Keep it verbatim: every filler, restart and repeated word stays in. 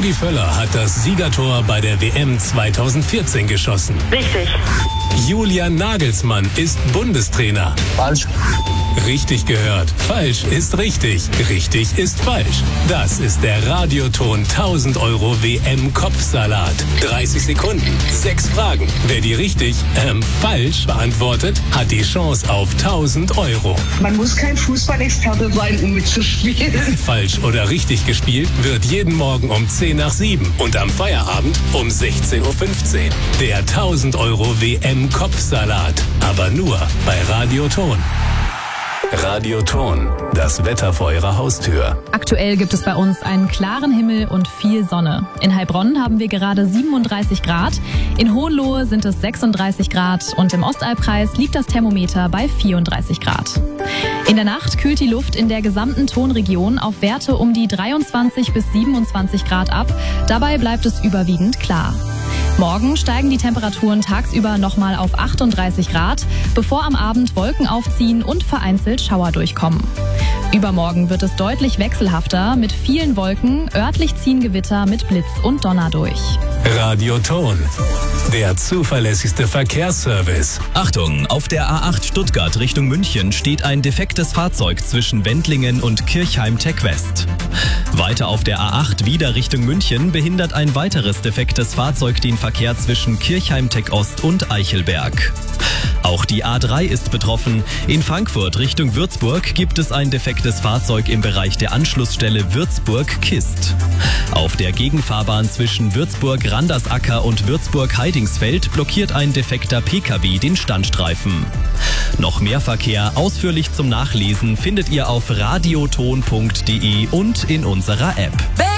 Rudi Völler hat das Siegertor bei der W M zweitausendvierzehn geschossen. Richtig. Julian Nagelsmann ist Bundestrainer. Falsch. Richtig gehört. Falsch ist richtig. Richtig ist falsch. Das ist der Radioton tausend Euro W M-Kopfsalat. dreißig Sekunden, sechs Fragen. Wer die richtig, ähm, falsch beantwortet, hat die Chance auf tausend Euro. Man muss kein Fußballexperte sein, um mitzuspielen. Falsch oder richtig gespielt wird jeden Morgen um zehn nach sieben und am Feierabend um sechzehn Uhr fünfzehn. Der tausend Euro W M-Kopfsalat. Aber nur bei Radioton. Radioton, das Wetter vor Ihrer Haustür. Aktuell gibt es bei uns einen klaren Himmel und viel Sonne. In Heilbronn haben wir gerade siebenunddreißig Grad, in Hohenlohe sind es sechsunddreißig Grad und im Ostalbkreis liegt das Thermometer bei vierunddreißig Grad. In der Nacht kühlt die Luft in der gesamten Tonregion auf Werte um die dreiundzwanzig bis siebenundzwanzig Grad ab. Dabei bleibt es überwiegend klar. Morgen steigen die Temperaturen tagsüber nochmal auf achtunddreißig Grad, bevor am Abend Wolken aufziehen und vereinzelt Schauer durchkommen. Übermorgen wird es deutlich wechselhafter mit vielen Wolken, örtlich ziehen Gewitter mit Blitz und Donner durch. Radioton, der zuverlässigste Verkehrsservice. Achtung, auf der A acht Stuttgart Richtung München steht ein defektes Fahrzeug zwischen Wendlingen und Kirchheim-Tech West. Weiter auf der A acht wieder Richtung München behindert ein weiteres defektes Fahrzeug den Verkehr zwischen Kirchheim-Tech Ost und Eichelberg. Auch die A drei ist betroffen. In Frankfurt Richtung Würzburg gibt es ein defektes Fahrzeug im Bereich der Anschlussstelle Würzburg-Kist. Auf der Gegenfahrbahn zwischen Würzburg-Randersacker und Würzburg-Heidingsfeld blockiert ein defekter P K W den Standstreifen. Noch mehr Verkehr ausführlich zum Nachlesen findet ihr auf radioton punkt de und in unserer App.